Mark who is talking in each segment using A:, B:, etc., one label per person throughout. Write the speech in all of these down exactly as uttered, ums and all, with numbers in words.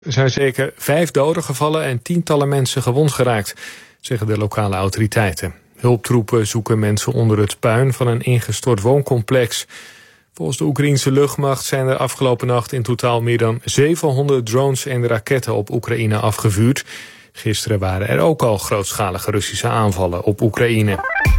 A: Er zijn zeker vijf doden gevallen en tientallen mensen gewond geraakt, zeggen de lokale autoriteiten. Hulptroepen zoeken mensen onder het puin van een ingestort wooncomplex. Volgens de Oekraïense luchtmacht zijn er afgelopen nacht in totaal meer dan zevenhonderd drones en raketten op Oekraïne afgevuurd. Gisteren waren er ook al grootschalige Russische aanvallen op Oekraïne.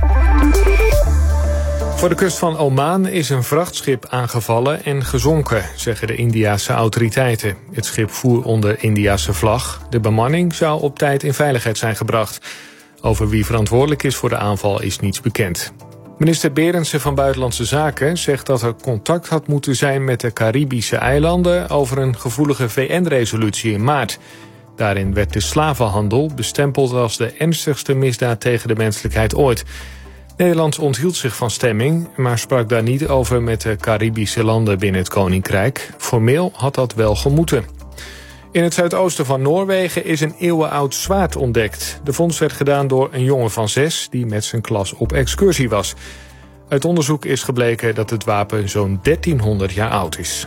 A: Voor de kust van Oman is een vrachtschip aangevallen en gezonken, zeggen de Indiase autoriteiten. Het schip voer onder Indiase vlag. De bemanning zou op tijd in veiligheid zijn gebracht. Over wie verantwoordelijk is voor de aanval is niets bekend. Minister Berendsen van Buitenlandse Zaken zegt dat er contact had moeten zijn met de Caribische eilanden over een gevoelige V N-resolutie in maart. Daarin werd de slavenhandel bestempeld als de ernstigste misdaad tegen de menselijkheid ooit. Nederland onthield zich van stemming, maar sprak daar niet over met de Caribische landen binnen het Koninkrijk. Formeel had dat wel gemoeten. In het zuidoosten van Noorwegen is een eeuwenoud zwaard ontdekt. De vondst werd gedaan door een jongen van zes die met zijn klas op excursie was. Uit onderzoek is gebleken dat het wapen zo'n dertienhonderd jaar oud is.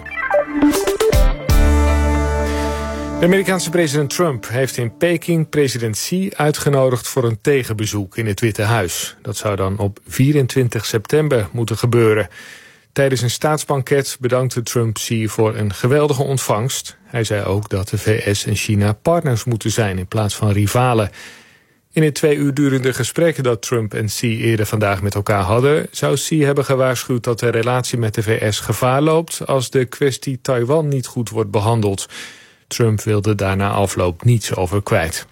A: De Amerikaanse president Trump heeft in Peking president Xi uitgenodigd voor een tegenbezoek in het Witte Huis. Dat zou dan op vierentwintig september moeten gebeuren. Tijdens een staatsbanket bedankte Trump Xi voor een geweldige ontvangst. Hij zei ook dat de V S en China partners moeten zijn in plaats van rivalen. In het twee uur durende gesprek dat Trump en Xi eerder vandaag met elkaar hadden, zou Xi hebben gewaarschuwd dat de relatie met de V S gevaar loopt als de kwestie Taiwan niet goed wordt behandeld. Trump wilde daar na afloop niets over kwijt.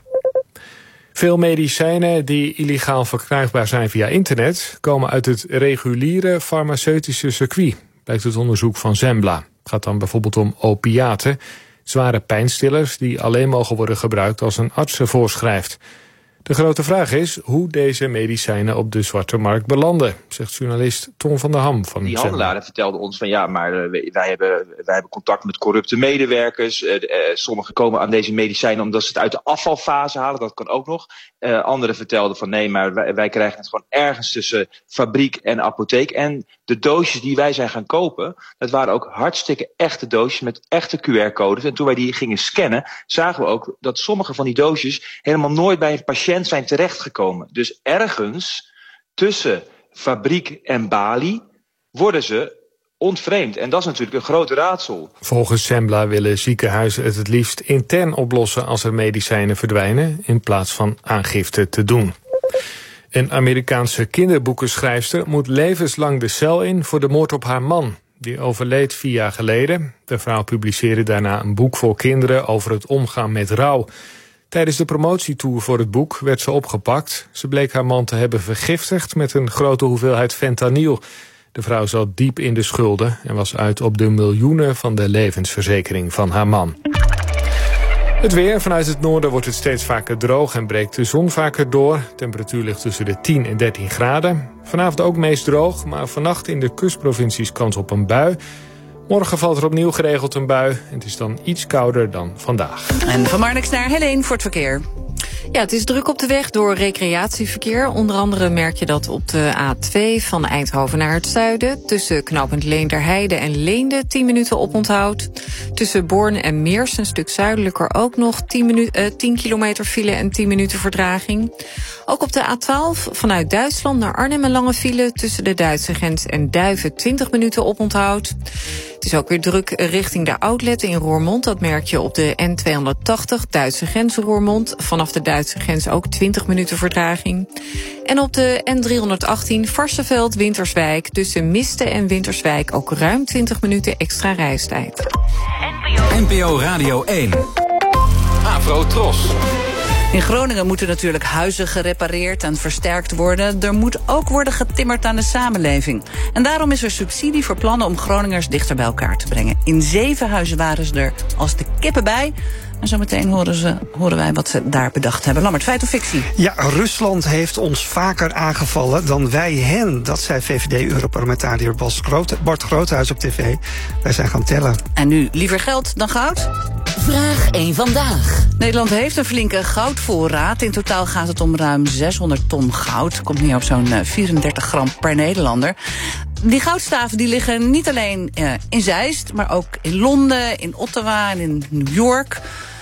A: Veel medicijnen die illegaal verkrijgbaar zijn via internet komen uit het reguliere farmaceutische circuit, blijkt het onderzoek van Zembla. Het gaat dan bijvoorbeeld om opiaten, zware pijnstillers die alleen mogen worden gebruikt als een arts ze voorschrijft. De grote vraag is hoe deze medicijnen op de zwarte markt belanden, zegt journalist Ton van der Ham van
B: Die handelaren vertelden ons van ja, maar uh, wij, hebben, wij hebben contact met corrupte medewerkers. Uh, uh, sommigen komen aan deze medicijnen omdat ze het uit de afvalfase halen, dat kan ook nog. Uh, anderen vertelden van nee, maar wij, wij krijgen het gewoon ergens tussen fabriek en apotheek. En de doosjes die wij zijn gaan kopen, dat waren ook hartstikke echte doosjes met echte Q R-codes. En toen wij die gingen scannen, zagen we ook dat sommige van die doosjes helemaal nooit bij een patiënt zijn terechtgekomen. Dus ergens tussen fabriek en balie worden ze ontvreemd. En dat is natuurlijk een grote raadsel.
A: Volgens Zembla willen ziekenhuizen het het liefst intern oplossen als er medicijnen verdwijnen, in plaats van aangifte te doen. Een Amerikaanse kinderboekenschrijfster moet levenslang de cel in voor de moord op haar man. Die overleed vier jaar geleden. De vrouw publiceerde daarna een boek voor kinderen over het omgaan met rouw. Tijdens de promotietour voor het boek werd ze opgepakt. Ze bleek haar man te hebben vergiftigd met een grote hoeveelheid fentanyl. De vrouw zat diep in de schulden en was uit op de miljoenen van de levensverzekering van haar man. Het weer. Vanuit het noorden wordt het steeds vaker droog en breekt de zon vaker door. De temperatuur ligt tussen de tien en dertien graden. Vanavond ook meest droog, maar vannacht in de kustprovincies kans op een bui. Morgen valt er opnieuw geregeld een bui. Het is dan iets kouder dan vandaag.
C: En van Marnix naar Helene voor het verkeer. Ja, het is druk op de weg door recreatieverkeer. Onder andere merk je dat op de A twee van Eindhoven naar het zuiden. Tussen knooppunt Leenderheide en Leende tien minuten oponthoud. Tussen Born en Meers, een stuk zuidelijker, ook nog tien, minu- uh, tien kilometer file en tien minuten vertraging. Ook op de A twaalf vanuit Duitsland naar Arnhem een lange file. Tussen de Duitse grens en Duiven twintig minuten oponthoud. Het is ook weer druk richting de outlet in Roermond. Dat merk je op de N tweehonderdtachtig, Duitse grens Roermond. Vanaf de Duitse grens ook twintig minuten vertraging. En op de N driehonderdachttien, Varsseveld-Winterswijk. Tussen Misten en Winterswijk ook ruim twintig minuten extra reistijd.
D: N P O Radio één. Afro Tros.
C: In Groningen moeten natuurlijk huizen gerepareerd en versterkt worden. Er moet ook worden getimmerd aan de samenleving. En daarom is er subsidie voor plannen om Groningers dichter bij elkaar te brengen. In zeven huizen waren ze er als de kippen bij. En zometeen horen, ze, horen wij wat ze daar bedacht hebben. Lammert, feit of fictie?
E: Ja, Rusland heeft ons vaker aangevallen dan wij hen. Dat zei V V D-Europarlementariër Bart Groothuis op tv. Wij zijn gaan tellen.
C: En nu liever geld dan goud?
D: Vraag één vandaag.
C: Nederland heeft een flinke goudvoorraad. In totaal gaat het om ruim zeshonderd ton goud. Komt neer op zo'n vierendertig gram per Nederlander.
F: die goudstaven die liggen niet alleen uh, in Zeist, maar ook in Londen, in Ottawa en in New York.